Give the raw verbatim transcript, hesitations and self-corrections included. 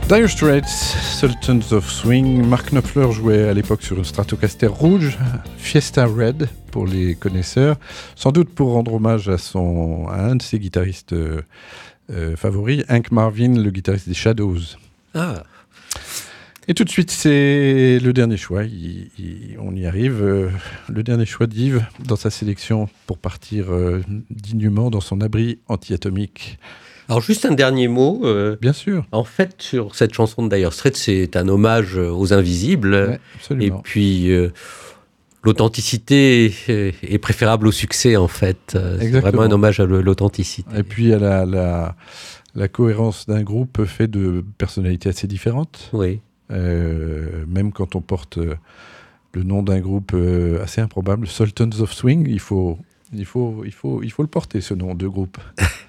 Dire Straits, Sultans of Swing. Mark Knopfler jouait à l'époque sur une Stratocaster rouge, Fiesta Red pour les connaisseurs, sans doute pour rendre hommage à, son, à un de ses guitaristes euh, euh, favoris, Hank Marvin, le guitariste des Shadows. Ah. Et tout de suite, c'est le dernier choix, il, il, on y arrive, euh, le dernier choix d'Yves dans sa sélection pour partir euh, dignement dans son abri anti-atomique. Alors juste un dernier mot. Euh, Bien sûr. En fait, sur cette chanson de Dire Straits, c'est un hommage aux Invisibles. Ouais, absolument. Et puis, euh, l'authenticité est préférable au succès, en fait. Exactement. C'est vraiment un hommage à l'authenticité. Et puis à la, la, la cohérence d'un groupe fait de personnalités assez différentes. Oui. Euh, même quand on porte euh, le nom d'un groupe euh, assez improbable, Sultans of Swing, il faut, il faut, il faut, il faut le porter, ce nom de groupe.